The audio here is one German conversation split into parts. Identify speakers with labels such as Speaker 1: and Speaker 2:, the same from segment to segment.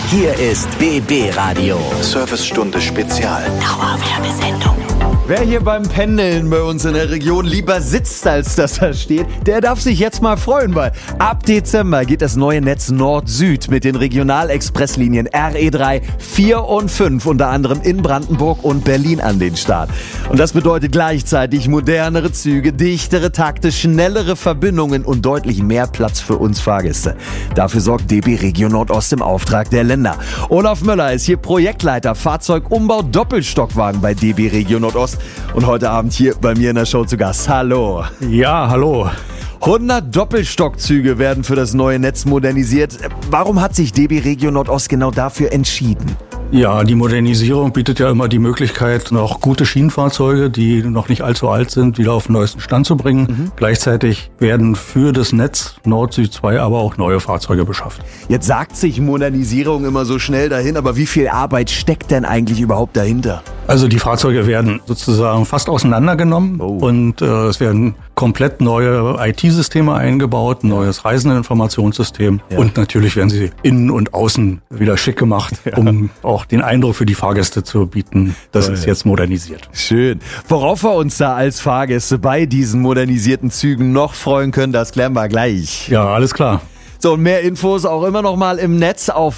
Speaker 1: Hier ist BB Radio.
Speaker 2: Servicestunde Spezial.
Speaker 1: Dauerwerbesendung.
Speaker 3: Wer hier beim Pendeln bei uns in der Region lieber sitzt, als dass er steht, der darf sich jetzt mal freuen, weil ab Dezember geht das neue Netz Nord-Süd mit den Regionalexpresslinien RE3, 4 und 5 unter anderem in Brandenburg und Berlin an den Start. Und das bedeutet gleichzeitig modernere Züge, dichtere Takte, schnellere Verbindungen und deutlich mehr Platz für uns Fahrgäste. Dafür sorgt DB Regio Nordost im Auftrag der Länder. Olaf Möller ist hier Projektleiter Fahrzeugumbau Doppelstockwagen bei DB Regio Nordost. Und heute Abend hier bei mir in der Show zu Gast. Hallo.
Speaker 4: Ja, hallo.
Speaker 3: 100 Doppelstockzüge werden für das neue Netz modernisiert. Warum hat sich DB Regio Nordost genau dafür entschieden?
Speaker 4: Ja, die Modernisierung bietet ja immer die Möglichkeit, noch gute Schienenfahrzeuge, die noch nicht allzu alt sind, wieder auf den neuesten Stand zu bringen. Gleichzeitig werden für das Netz Nord-Süd 2 aber auch neue Fahrzeuge beschafft.
Speaker 3: Jetzt sagt sich Modernisierung immer so schnell dahin, aber wie viel Arbeit steckt denn eigentlich überhaupt dahinter?
Speaker 4: Also die Fahrzeuge werden sozusagen fast auseinandergenommen und es werden komplett neue IT-Systeme eingebaut, ein neues Reisendeninformationssystem und natürlich werden sie innen und außen wieder schick gemacht, um auch den Eindruck für die Fahrgäste zu bieten, das ist jetzt modernisiert.
Speaker 3: Schön. Worauf wir uns da als Fahrgäste bei diesen modernisierten Zügen noch freuen können, das klären wir gleich.
Speaker 4: Ja, alles klar.
Speaker 3: So, und mehr Infos auch immer noch mal im Netz auf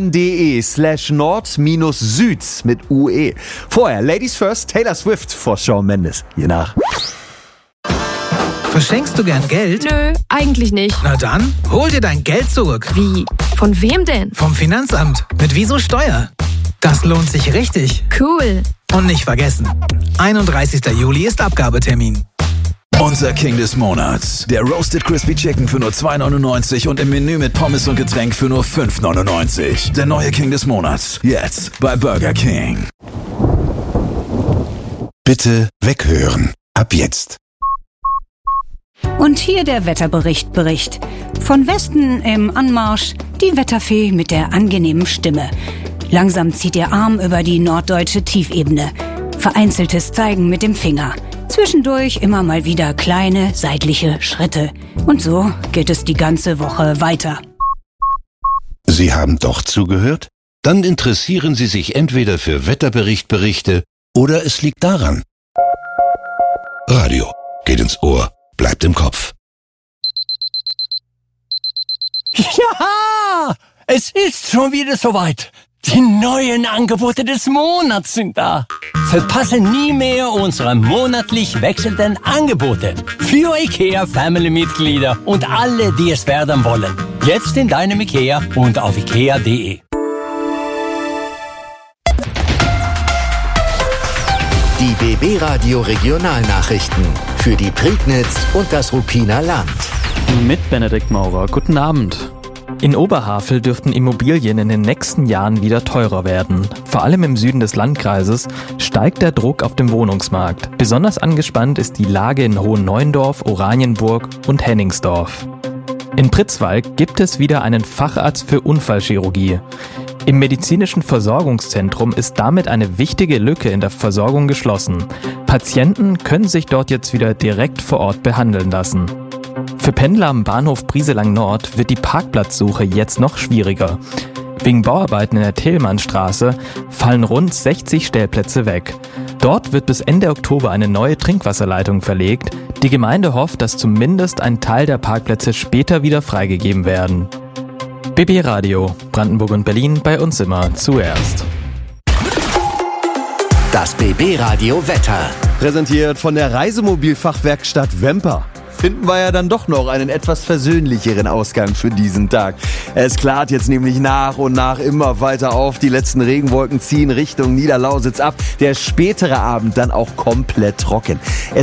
Speaker 3: bahn.de/nord-süd mit UE. Vorher, Ladies First, Taylor Swift vor Shawn Mendes. Hier nach.
Speaker 5: Verschenkst du gern Geld?
Speaker 6: Nö, eigentlich nicht.
Speaker 5: Na dann, hol dir dein Geld zurück.
Speaker 6: Wie? Von wem denn?
Speaker 5: Vom Finanzamt. Mit Wieso Steuer. Das lohnt sich richtig.
Speaker 6: Cool.
Speaker 5: Und nicht vergessen, 31. Juli ist Abgabetermin.
Speaker 2: Unser King des Monats. Der Roasted Crispy Chicken für nur $2,99 und im Menü mit Pommes und Getränk für nur $5,99. Der neue King des Monats. Jetzt bei Burger King.
Speaker 7: Bitte weghören. Ab jetzt.
Speaker 8: Und hier der Wetterbericht. Von Westen im Anmarsch die Wetterfee mit der angenehmen Stimme. Langsam zieht ihr Arm über die norddeutsche Tiefebene. Vereinzeltes Zeigen mit dem Finger. Zwischendurch immer mal wieder kleine seitliche Schritte. Und so geht es die ganze Woche weiter.
Speaker 7: Sie haben doch zugehört? Dann interessieren Sie sich entweder für Wetterberichte oder es liegt daran. Radio geht ins Ohr, bleibt im Kopf.
Speaker 9: Ja, es ist schon wieder soweit. Die neuen Angebote des Monats sind da. Verpasse nie mehr unsere monatlich wechselnden Angebote für IKEA-Family-Mitglieder und alle, die es werden wollen. Jetzt in deinem IKEA und auf ikea.de.
Speaker 1: Die BB Radio Regionalnachrichten für die Prignitz und das Ruppiner Land.
Speaker 10: Mit Benedikt Maurer. Guten Abend. In Oberhavel dürften Immobilien in den nächsten Jahren wieder teurer werden. Vor allem im Süden des Landkreises steigt der Druck auf dem Wohnungsmarkt. Besonders angespannt ist die Lage in Hohenneuendorf, Oranienburg und Henningsdorf. In Pritzwalk gibt es wieder einen Facharzt für Unfallchirurgie. Im medizinischen Versorgungszentrum ist damit eine wichtige Lücke in der Versorgung geschlossen. Patienten können sich dort jetzt wieder direkt vor Ort behandeln lassen. Für Pendler am Bahnhof Brieselang Nord wird die Parkplatzsuche jetzt noch schwieriger. Wegen Bauarbeiten in der Thälmannstraße fallen rund 60 Stellplätze weg. Dort wird bis Ende Oktober eine neue Trinkwasserleitung verlegt. Die Gemeinde hofft, dass zumindest ein Teil der Parkplätze später wieder freigegeben werden. BB Radio, Brandenburg und Berlin, bei uns immer zuerst.
Speaker 1: Das BB Radio Wetter.
Speaker 3: Präsentiert von der Reisemobilfachwerkstatt Wemper. Finden wir ja dann doch noch einen etwas versöhnlicheren Ausgang für diesen Tag. Es klart jetzt nämlich nach und nach immer weiter auf. Die letzten Regenwolken ziehen Richtung Niederlausitz ab. Der spätere Abend dann auch komplett trocken.